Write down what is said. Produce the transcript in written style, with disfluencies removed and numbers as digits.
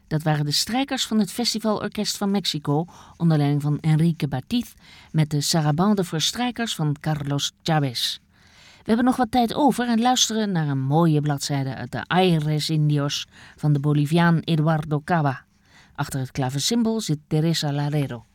Dat waren de strijkers van het Festivalorkest van Mexico onder leiding van Enrique Batiz met de Sarabande voor strijkers van Carlos Chávez. We hebben nog wat tijd over en luisteren naar een mooie bladzijde uit de Aires Indios van de Boliviaan Eduardo Cava. Achter het klaversymbol zit Teresa Larero.